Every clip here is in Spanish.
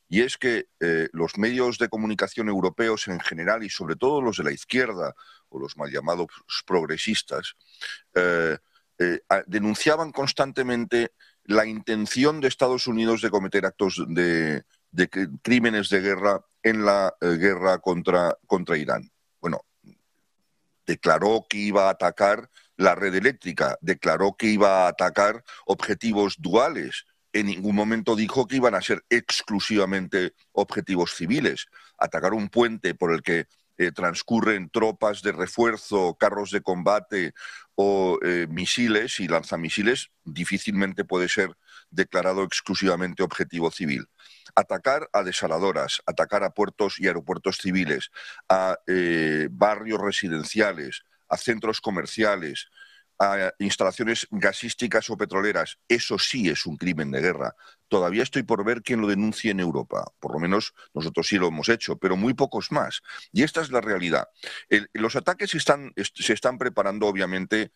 y es que los medios de comunicación europeos en general, y sobre todo los de la izquierda o los mal llamados progresistas, denunciaban constantemente la intención de Estados Unidos de cometer actos de crímenes de guerra en la guerra contra Irán. Bueno, declaró que iba a atacar la red eléctrica, declaró que iba a atacar objetivos duales. En ningún momento dijo que iban a ser exclusivamente objetivos civiles. Atacar un puente por el que transcurren tropas de refuerzo, carros de combate o misiles y lanzamisiles difícilmente puede ser declarado exclusivamente objetivo civil. Atacar a desaladoras, atacar a puertos y aeropuertos civiles, a barrios residenciales, a centros comerciales, a instalaciones gasísticas o petroleras, eso sí es un crimen de guerra. Todavía estoy por ver quién lo denuncie en Europa. Por lo menos nosotros sí lo hemos hecho, pero muy pocos más. Y esta es la realidad. Los ataques se están preparando, obviamente,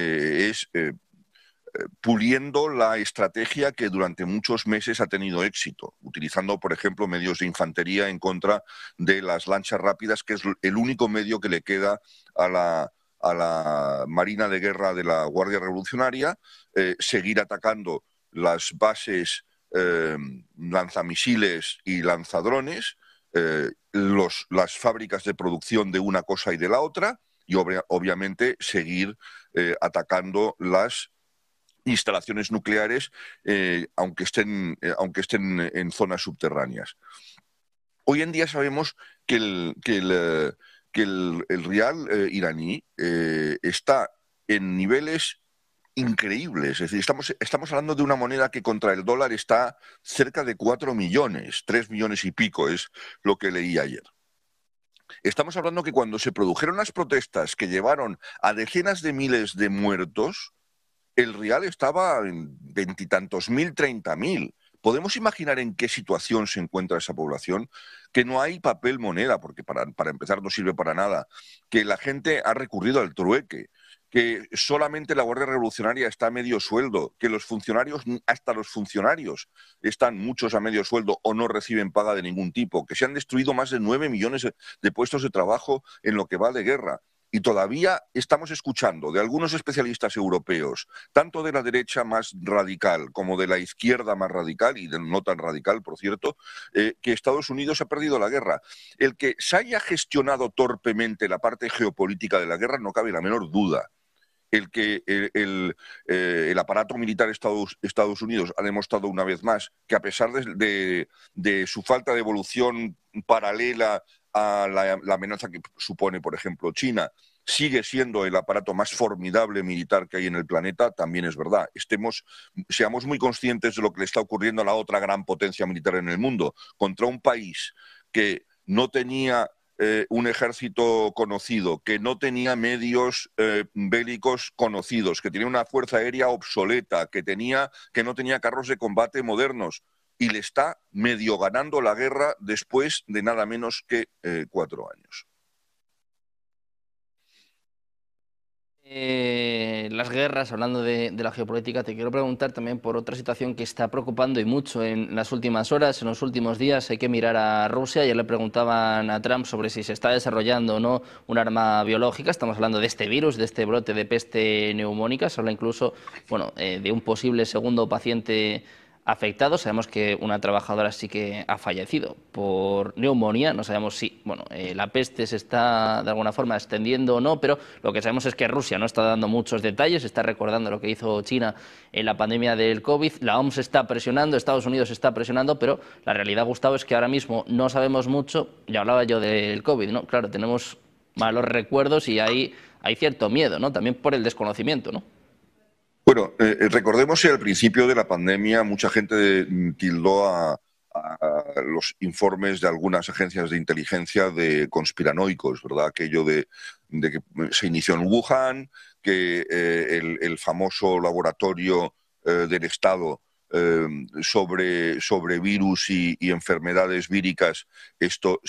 puliendo la estrategia que durante muchos meses ha tenido éxito, utilizando, por ejemplo, medios de infantería en contra de las lanchas rápidas, que es el único medio que le queda a la Marina de Guerra de la Guardia Revolucionaria, seguir atacando las bases lanzamisiles y lanzadrones, las fábricas de producción de una cosa y de la otra, y obviamente seguir atacando las instalaciones nucleares, aunque estén en zonas subterráneas. Hoy en día sabemos que el rial iraní está en niveles increíbles. Es decir, estamos hablando de una moneda que contra el dólar está cerca de 4 millones, 3 millones y pico es lo que leí ayer. Estamos hablando que cuando se produjeron las protestas que llevaron a decenas de miles de muertos, el rial estaba en veintitantos mil, 30.000. ¿Podemos imaginar en qué situación se encuentra esa población? Que no hay papel moneda, porque para empezar no sirve para nada. Que la gente ha recurrido al trueque. Que solamente la Guardia Revolucionaria está a medio sueldo. Que los funcionarios, hasta los funcionarios, están muchos a medio sueldo o no reciben paga de ningún tipo. Que se han destruido más de 9 millones de puestos de trabajo en lo que va de guerra. Y todavía estamos escuchando de algunos especialistas europeos, tanto de la derecha más radical como de la izquierda más radical, y no tan radical, por cierto, que Estados Unidos ha perdido la guerra. El que se haya gestionado torpemente la parte geopolítica de la guerra no cabe la menor duda. El que el aparato militar de Estados Unidos ha demostrado una vez más que, a pesar de su falta de evolución paralela a la amenaza que supone, por ejemplo, China, sigue siendo el aparato más formidable militar que hay en el planeta, también es verdad. Seamos muy conscientes de lo que le está ocurriendo a la otra gran potencia militar en el mundo, contra un país que no tenía un ejército conocido, que no tenía medios bélicos conocidos, que tenía una fuerza aérea obsoleta, que no tenía carros de combate modernos, y le está medio ganando la guerra después de nada menos que 4 años. Las guerras, hablando de la geopolítica, te quiero preguntar también por otra situación que está preocupando y mucho en las últimas horas, en los últimos días. Hay que mirar a Rusia. Ayer le preguntaban a Trump sobre si se está desarrollando o no un arma biológica. Estamos hablando de este virus, de este brote de peste neumónica. Se habla incluso, bueno, de un posible segundo paciente afectado. Sabemos que una trabajadora sí que ha fallecido por neumonía. No sabemos si la peste se está de alguna forma extendiendo o no, pero lo que sabemos es que Rusia no está dando muchos detalles, está recordando lo que hizo China en la pandemia del COVID. La OMS está presionando, Estados Unidos está presionando, pero la realidad, Gustavo, es que ahora mismo no sabemos mucho. Ya hablaba yo del COVID, ¿no? Claro, tenemos malos recuerdos y hay cierto miedo, ¿no? También por el desconocimiento, ¿no? Bueno, recordemos que al principio de la pandemia mucha gente tildó a los informes de algunas agencias de inteligencia de conspiranoicos, ¿verdad? Aquello de que se inició en Wuhan, que el famoso laboratorio del Estado sobre virus y enfermedades víricas, esto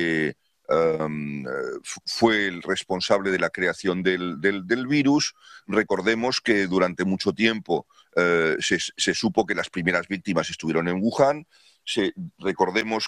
fue el responsable de la creación del virus. Recordemos que durante mucho tiempo se supo que las primeras víctimas estuvieron en Wuhan, recordemos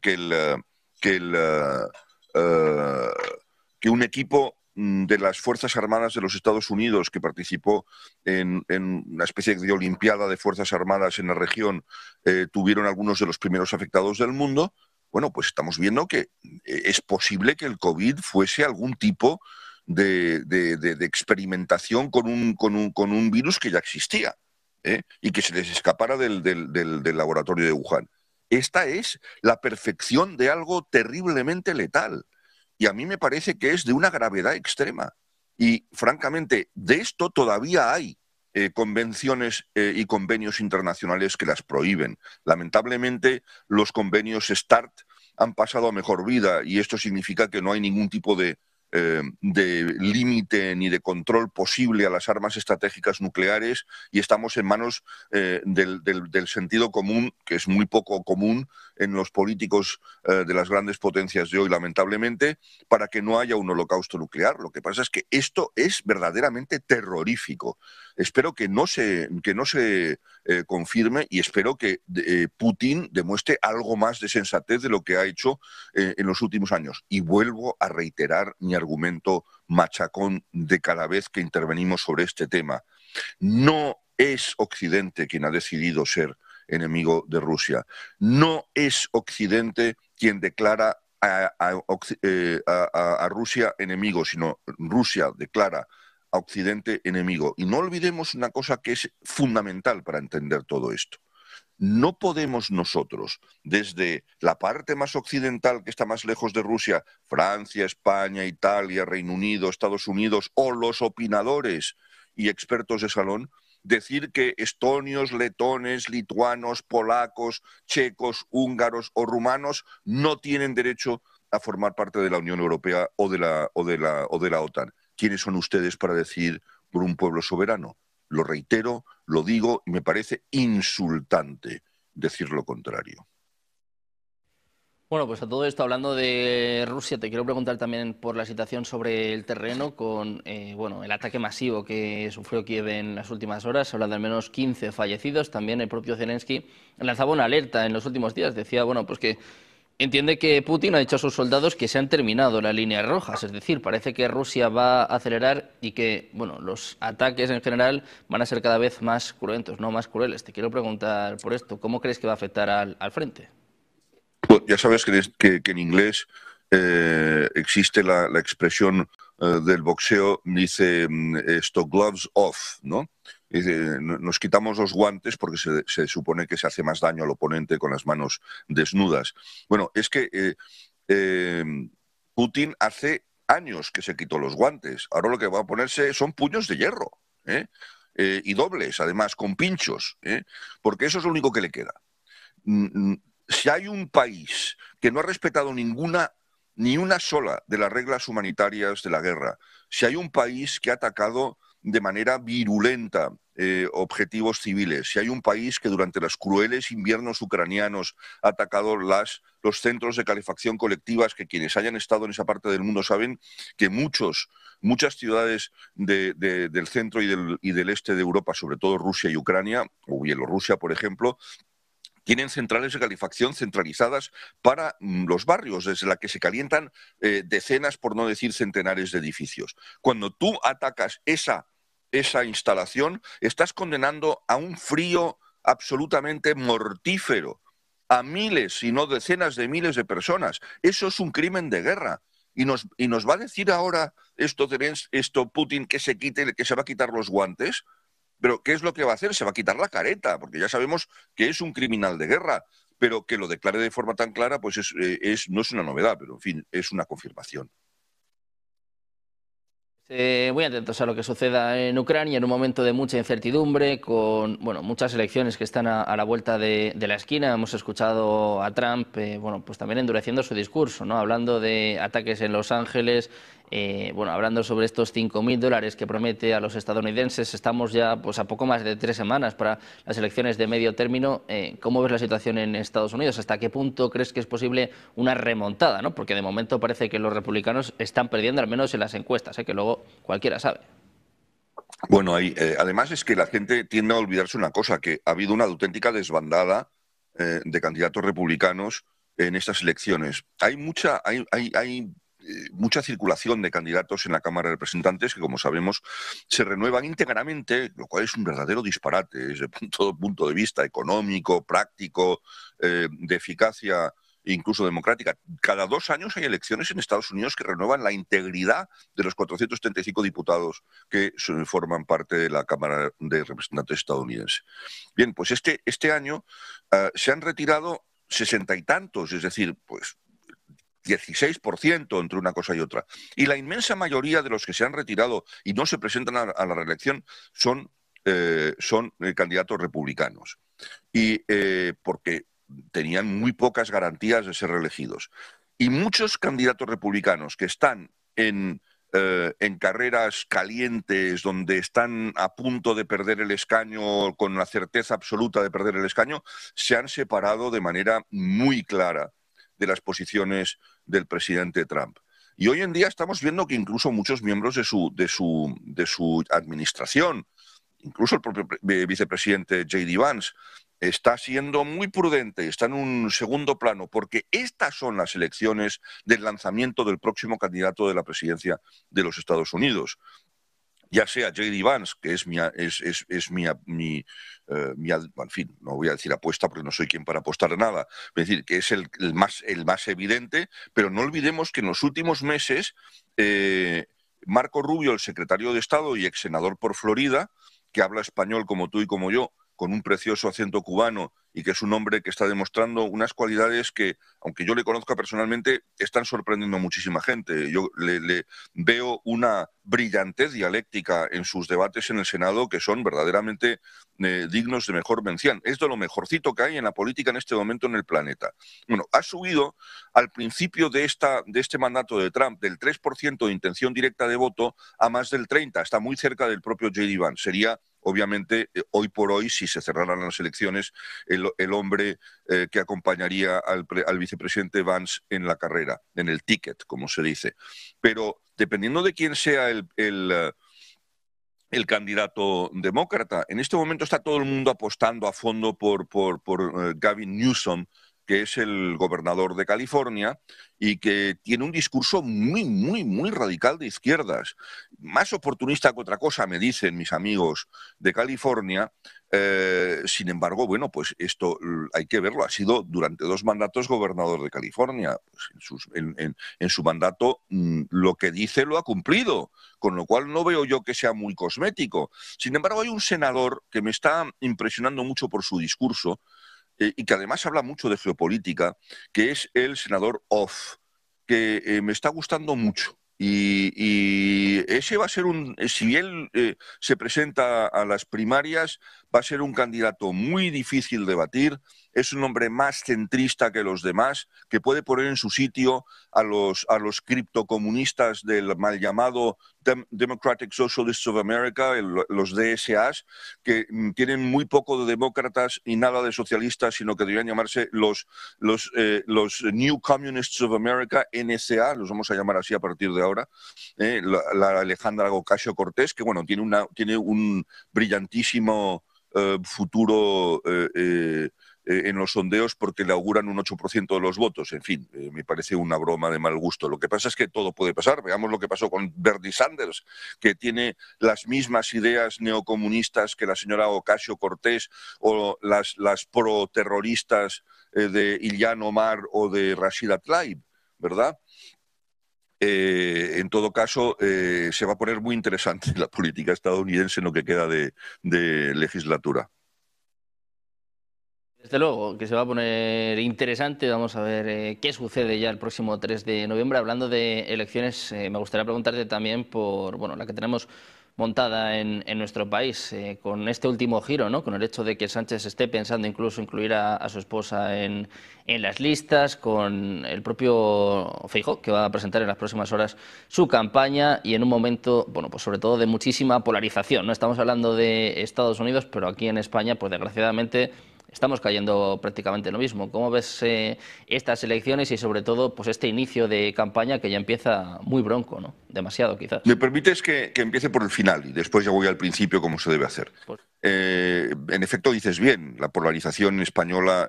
que un equipo de las Fuerzas Armadas de los Estados Unidos que participó en una especie de olimpiada de Fuerzas Armadas en la región tuvieron algunos de los primeros afectados del mundo. Bueno, pues estamos viendo que es posible que el COVID fuese algún tipo de experimentación con un virus que ya existía y que se les escapara del laboratorio de Wuhan. Esta es la perfección de algo terriblemente letal. Y a mí me parece que es de una gravedad extrema. Y, francamente, de esto todavía hay convenciones y convenios internacionales que las prohíben. Lamentablemente, los convenios START han pasado a mejor vida y esto significa que no hay ningún tipo de límite ni de control posible a las armas estratégicas nucleares y estamos en manos del sentido común, que es muy poco común en los políticos de las grandes potencias de hoy, lamentablemente, para que no haya un holocausto nuclear. Lo que pasa es que esto es verdaderamente terrorífico. Espero que no se confirme y espero que Putin demuestre algo más de sensatez de lo que ha hecho en los últimos años. Y vuelvo a reiterar mi argumento machacón de cada vez que intervenimos sobre este tema. No es Occidente quien ha decidido ser enemigo de Rusia. No es Occidente quien declara a Rusia enemigo, sino Rusia declara a Occidente enemigo. Y no olvidemos una cosa que es fundamental para entender todo esto. No podemos nosotros, desde la parte más occidental que está más lejos de Rusia, Francia, España, Italia, Reino Unido, Estados Unidos, o los opinadores y expertos de salón, decir que estonios, letones, lituanos, polacos, checos, húngaros o rumanos no tienen derecho a formar parte de la Unión Europea o de la OTAN. ¿Quiénes son ustedes para decir por un pueblo soberano? Lo reitero, lo digo y me parece insultante decir lo contrario. Bueno, pues a todo esto, hablando de Rusia, te quiero preguntar también por la situación sobre el terreno con bueno, el ataque masivo que sufrió Kiev en las últimas horas. Se habla de al menos 15 fallecidos. También el propio Zelensky lanzaba una alerta en los últimos días. Decía, bueno, pues que entiende que Putin ha dicho a sus soldados que se han terminado las líneas rojas. Es decir, parece que Rusia va a acelerar y que, bueno, los ataques en general van a ser cada vez más cruentos, no más crueles. Te quiero preguntar por esto. ¿Cómo crees que va a afectar al frente? Bueno, ya sabes que en inglés existe la expresión del boxeo, dice esto, gloves off, ¿no? Dice, nos quitamos los guantes porque se supone que se hace más daño al oponente con las manos desnudas. Bueno, es que Putin hace años que se quitó los guantes. Ahora lo que va a ponerse son puños de hierro, y dobles, además, con pinchos, porque eso es lo único que le queda. Si hay un país que no ha respetado ni una sola de las reglas humanitarias de la guerra, si hay un país que ha atacado de manera virulenta objetivos civiles, si hay un país que durante los crueles inviernos ucranianos ha atacado los centros de calefacción colectivas, que quienes hayan estado en esa parte del mundo saben que muchas ciudades del centro y del este de Europa, sobre todo Rusia y Ucrania, o Bielorrusia, por ejemplo, tienen centrales de calefacción centralizadas para los barrios, desde la que se calientan decenas, por no decir centenares de edificios. Cuando tú atacas esa instalación, estás condenando a un frío absolutamente mortífero a miles, si no decenas de miles de personas. Eso es un crimen de guerra. Y nos va a decir ahora esto Putin que se va a quitar los guantes. Pero ¿qué es lo que va a hacer? Se va a quitar la careta, porque ya sabemos que es un criminal de guerra, pero que lo declare de forma tan clara, pues no es una novedad, pero en fin, es una confirmación. Muy atentos a lo que suceda en Ucrania en un momento de mucha incertidumbre, con bueno, muchas elecciones que están a la vuelta de la esquina. Hemos escuchado a Trump bueno, pues también endureciendo su discurso, ¿no? Hablando de ataques en Los Ángeles, bueno, hablando sobre estos $5.000 que promete a los estadounidenses. Estamos ya pues, a poco más de 3 semanas para las elecciones de medio término. ¿Cómo ves la situación en Estados Unidos? ¿Hasta qué punto crees que es posible una remontada, ¿no? Porque de momento parece que los republicanos están perdiendo, al menos en las encuestas, que luego cualquiera sabe. Bueno, además es que la gente tiende a olvidarse una cosa, que ha habido una auténtica desbandada de candidatos republicanos en estas elecciones. Hay mucha circulación de candidatos en la Cámara de Representantes que, como sabemos, se renuevan íntegramente, lo cual es un verdadero disparate desde todo punto de vista económico, práctico, de eficacia, incluso democrática. Cada 2 años hay elecciones en Estados Unidos que renuevan la integridad de los 435 diputados que forman parte de la Cámara de Representantes estadounidense. Bien, pues este año se han retirado 60 y tantos, es decir, pues 16% entre una cosa y otra. Y la inmensa mayoría de los que se han retirado y no se presentan a la reelección son candidatos republicanos. Y porque tenían muy pocas garantías de ser reelegidos. Y muchos candidatos republicanos que están en carreras calientes, donde están a punto de perder el escaño, con la certeza absoluta de perder el escaño, se han separado de manera muy clara de las posiciones del presidente Trump. Y hoy en día estamos viendo que incluso muchos miembros de su administración, incluso el propio vicepresidente J.D. Vance, está siendo muy prudente, está en un segundo plano, porque estas son las elecciones del lanzamiento del próximo candidato de la presidencia de los Estados Unidos. Ya sea J.D. Vance, que es en fin, no voy a decir apuesta porque no soy quien para apostar a nada, es decir, que es el más evidente, pero no olvidemos que en los últimos meses Marco Rubio, el secretario de Estado y ex senador por Florida, que habla español como tú y como yo, con un precioso acento cubano y que es un hombre que está demostrando unas cualidades que, aunque yo le conozca personalmente, están sorprendiendo a muchísima gente. Yo le veo una brillantez dialéctica en sus debates en el Senado que son verdaderamente dignos de mejor mención. Es de lo mejorcito que hay en la política en este momento en el planeta. Bueno, ha subido al principio de este mandato de Trump del 3% de intención directa de voto a más del 30%. Está muy cerca del propio J.D. Vance. Sería, obviamente, hoy por hoy, si se cerraran las elecciones, el hombre que acompañaría al vicepresidente Vance en la carrera, en el ticket, como se dice. Pero dependiendo de quién sea el candidato demócrata, en este momento está todo el mundo apostando a fondo por Gavin Newsom, que es el gobernador de California y que tiene un discurso muy, muy, muy radical de izquierdas. Más oportunista que otra cosa, me dicen mis amigos de California. Sin embargo, bueno, pues esto hay que verlo. Ha sido durante 2 mandatos gobernador de California. Pues en su mandato lo que dice lo ha cumplido, con lo cual no veo yo que sea muy cosmético. Sin embargo, hay un senador que me está impresionando mucho por su discurso, y que además habla mucho de geopolítica, que es el senador Off, que me está gustando mucho. Y ese va a ser si él se presenta a las primarias, va a ser un candidato muy difícil de batir. Es un hombre más centrista que los demás, que puede poner en su sitio a los criptocomunistas del mal llamado Democratic Socialists of America, los DSAs, que tienen muy poco de demócratas y nada de socialistas, sino que deberían llamarse los New Communists of America, NCA, los vamos a llamar así a partir de ahora. La Alejandra Ocasio-Cortez, que bueno, tiene un brillantísimo futuro en los sondeos porque le auguran un 8% de los votos. En fin, me parece una broma de mal gusto. Lo que pasa es que todo puede pasar. Veamos lo que pasó con Bernie Sanders, que tiene las mismas ideas neocomunistas que la señora Ocasio-Cortez o las pro-terroristas de Ilhan Omar o de Rashida Tlaib, ¿verdad? En todo caso, se va a poner muy interesante la política estadounidense en lo que queda de legislatura. Desde luego, que se va a poner interesante. Vamos a ver qué sucede ya el próximo 3 de noviembre. Hablando de elecciones, me gustaría preguntarte también por la que tenemos montada en nuestro país, con este último giro, ¿no? Con el hecho de que Sánchez esté pensando incluso incluir a su esposa en las listas, con el propio Feijóo, que va a presentar en las próximas horas su campaña, y en un momento, pues sobre todo de muchísima polarización. No estamos hablando de Estados Unidos, pero aquí en España, pues desgraciadamente, estamos cayendo prácticamente en lo mismo. ¿Cómo ves estas elecciones y sobre todo pues este inicio de campaña que ya empieza muy bronco, ¿no? Demasiado quizás. ¿Me permites que empiece por el final y después ya voy al principio como se debe hacer? Pues, En efecto, dices bien, la polarización española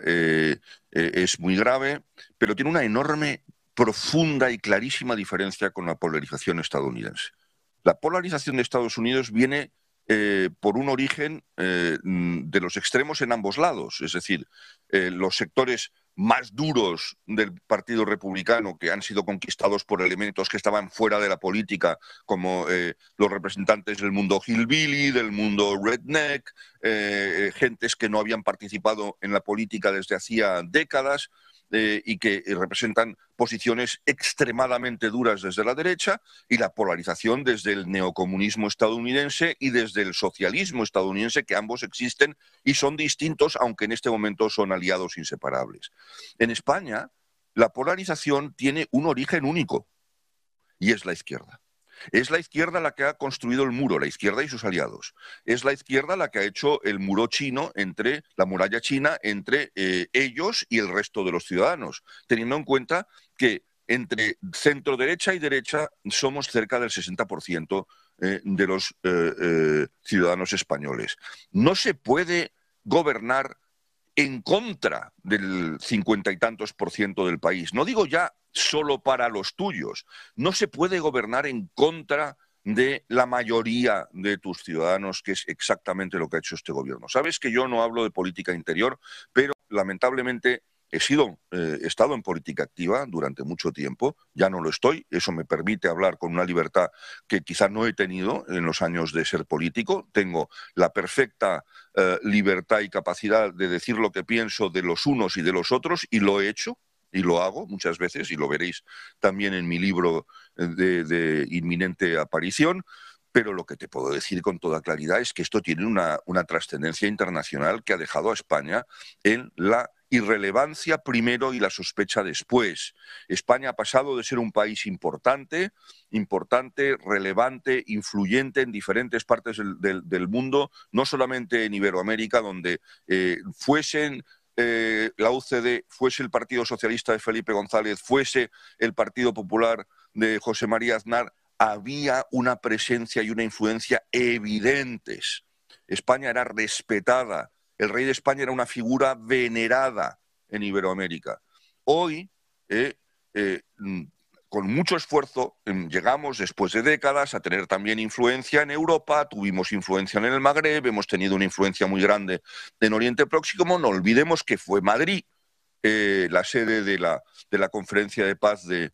es muy grave, pero tiene una enorme, profunda y clarísima diferencia con la polarización estadounidense. La polarización de Estados Unidos viene por un origen de los extremos en ambos lados, es decir, los sectores más duros del Partido Republicano, que han sido conquistados por elementos que estaban fuera de la política, como los representantes del mundo hillbilly, del mundo redneck, gentes que no habían participado en la política desde hacía décadas, y que representan posiciones extremadamente duras desde la derecha, y la polarización desde el neocomunismo estadounidense y desde el socialismo estadounidense, que ambos existen y son distintos, aunque en este momento son aliados inseparables. En España, la polarización tiene un origen único, y es la izquierda. Es la izquierda la que ha construido el muro, la izquierda y sus aliados. Es la izquierda la que ha hecho el muro chino, entre la muralla china, entre ellos y el resto de los ciudadanos, teniendo en cuenta que entre centro derecha y derecha somos cerca del 60% de los ciudadanos españoles. No se puede gobernar en contra del 50 y tantos por ciento del país. No digo ya solo para los tuyos. No se puede gobernar en contra de la mayoría de tus ciudadanos, que es exactamente lo que ha hecho este gobierno. Sabes que yo no hablo de política interior, pero lamentablemente he estado en política activa durante mucho tiempo, ya no lo estoy, eso me permite hablar con una libertad que quizá no he tenido en los años de ser político. Tengo la perfecta libertad y capacidad de decir lo que pienso de los unos y de los otros, y lo he hecho. Y lo hago muchas veces, y lo veréis también en mi libro de inminente aparición. Pero lo que te puedo decir con toda claridad es que esto tiene una trascendencia internacional que ha dejado a España en la irrelevancia primero y la sospecha después. España ha pasado de ser un país importante, relevante, influyente en diferentes partes del mundo, no solamente en Iberoamérica, donde la UCD, fuese el Partido Socialista de Felipe González, fuese el Partido Popular de José María Aznar, había una presencia y una influencia evidentes. España era respetada. El rey de España era una figura venerada en Iberoamérica. Hoy, con mucho esfuerzo, llegamos después de décadas a tener también influencia en Europa, tuvimos influencia en el Magreb, hemos tenido una influencia muy grande en Oriente Próximo. No olvidemos que fue Madrid la sede de la Conferencia de Paz de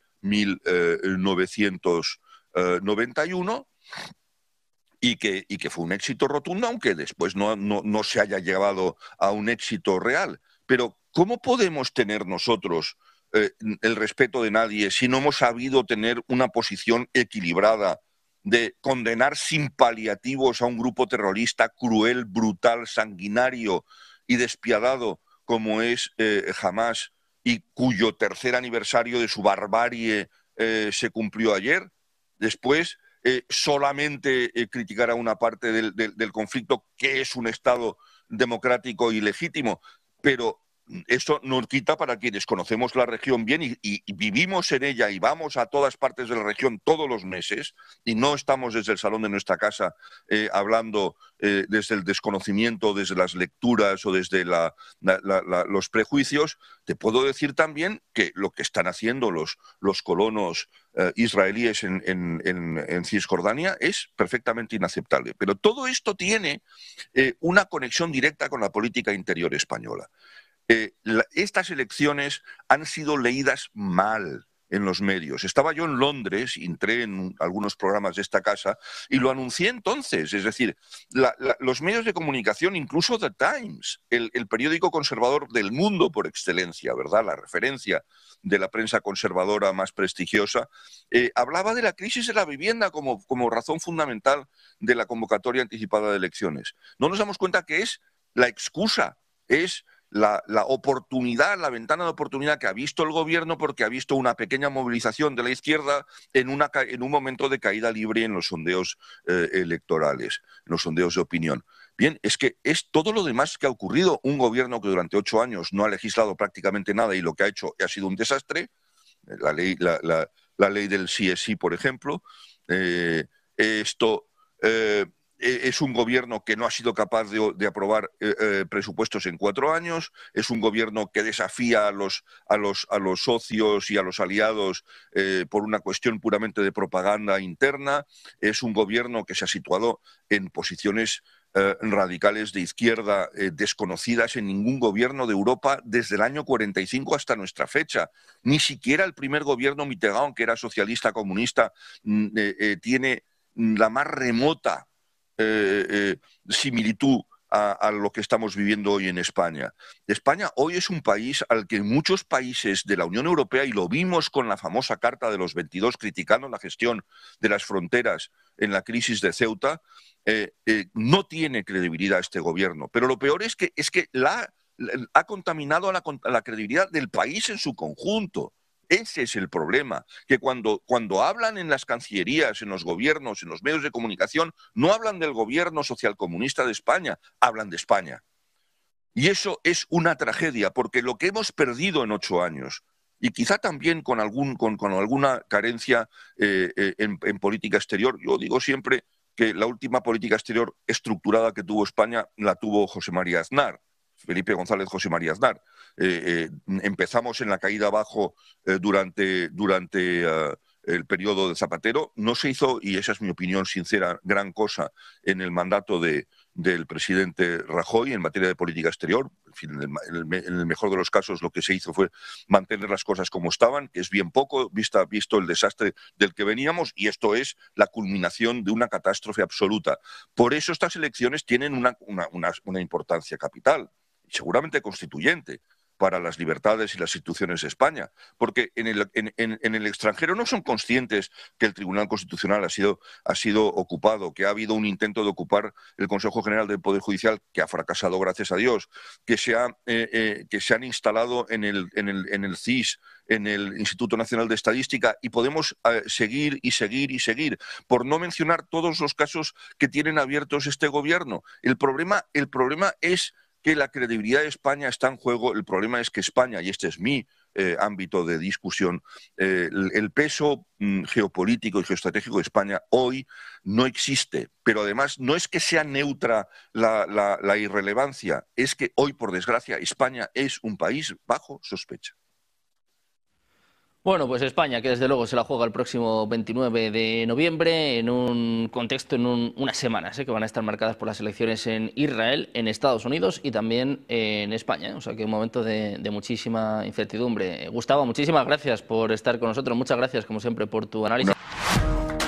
1991, y que fue un éxito rotundo, aunque después no se haya llevado a un éxito real. Pero ¿cómo podemos tener nosotros el respeto de nadie si no hemos sabido tener una posición equilibrada de condenar sin paliativos a un grupo terrorista cruel, brutal, sanguinario y despiadado como es Hamás, y cuyo tercer aniversario de su barbarie se cumplió ayer? Después, solamente criticar a una parte del conflicto, que es un Estado democrático y legítimo, pero eso no quita, para quienes conocemos la región bien y vivimos en ella y vamos a todas partes de la región todos los meses, y no estamos desde el salón de nuestra casa hablando desde el desconocimiento, desde las lecturas o desde los prejuicios. Te puedo decir también que lo que están haciendo los colonos israelíes en Cisjordania es perfectamente inaceptable. Pero todo esto tiene una conexión directa con la política interior española. Estas elecciones han sido leídas mal en los medios. Estaba yo en Londres, entré en algunos programas de esta casa y lo anuncié entonces. Es decir, los medios de comunicación, incluso The Times, el periódico conservador del mundo por excelencia, ¿verdad?, la referencia de la prensa conservadora más prestigiosa, hablaba de la crisis de la vivienda como razón fundamental de la convocatoria anticipada de elecciones. No nos damos cuenta que es la excusa, es la oportunidad, la ventana de oportunidad que ha visto el gobierno, porque ha visto una pequeña movilización de la izquierda en un momento de caída libre en los sondeos electorales, en los sondeos de opinión. Bien, es que es todo lo demás que ha ocurrido. Un gobierno que durante 8 años no ha legislado prácticamente nada y lo que ha hecho ha sido un desastre. La ley del sí es sí, por ejemplo. Esto es un gobierno que no ha sido capaz de aprobar presupuestos en 4 años. Es un gobierno que desafía a los socios y a los aliados por una cuestión puramente de propaganda interna. Es un gobierno que se ha situado en posiciones radicales de izquierda desconocidas en ningún gobierno de Europa desde el año 45 hasta nuestra fecha. Ni siquiera el primer gobierno Mitterrand, que era socialista comunista, tiene la más remota similitud a lo que estamos viviendo hoy en España. España hoy es un país al que muchos países de la Unión Europea, y lo vimos con la famosa Carta de los 22 criticando la gestión de las fronteras en la crisis de Ceuta, no tiene credibilidad este gobierno. Pero lo peor es que ha contaminado a la credibilidad del país en su conjunto. Ese es el problema, que cuando hablan en las cancillerías, en los gobiernos, en los medios de comunicación, no hablan del gobierno socialcomunista de España, hablan de España. Y eso es una tragedia, porque lo que hemos perdido en 8 años, y quizá también con alguna carencia en política exterior, yo digo siempre que la última política exterior estructurada que tuvo España la tuvo José María Aznar. Felipe González José María Aznar. Empezamos en la caída abajo durante el periodo de Zapatero. No se hizo, y esa es mi opinión sincera, gran cosa en el mandato del presidente Rajoy en materia de política exterior. En fin, en el mejor de los casos lo que se hizo fue mantener las cosas como estaban, que es bien poco, visto el desastre del que veníamos, y esto es la culminación de una catástrofe absoluta. Por eso estas elecciones tienen una importancia capital, seguramente constituyente, para las libertades y las instituciones de España, porque en el extranjero no son conscientes que el Tribunal Constitucional ha sido ocupado, que ha habido un intento de ocupar el Consejo General del Poder Judicial que ha fracasado, gracias a Dios, que se han instalado en el CIS, en el Instituto Nacional de Estadística, y podemos seguir y seguir y seguir, por no mencionar todos los casos que tienen abiertos este gobierno. El problema es que la credibilidad de España está en juego. El problema es que España, y este es mi ámbito de discusión, el peso geopolítico y geoestratégico de España hoy no existe. Pero además no es que sea neutra la irrelevancia, es que hoy, por desgracia, España es un país bajo sospecha. Bueno, pues España, que desde luego se la juega el próximo 29 de noviembre en un contexto, en unas semanas que van a estar marcadas por las elecciones en Israel, en Estados Unidos y también en España. O sea que un momento de muchísima incertidumbre. Gustavo, muchísimas gracias por estar con nosotros. Muchas gracias, como siempre, por tu análisis.